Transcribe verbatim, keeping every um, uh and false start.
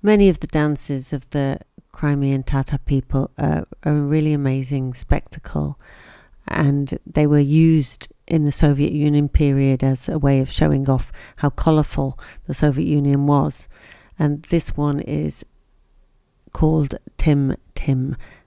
Many of the dances of the Crimean Tatar people are, are a really amazing spectacle, and they were used in the Soviet Union period as a way of showing off how colourful the Soviet Union was. And this one is called Tim Tim,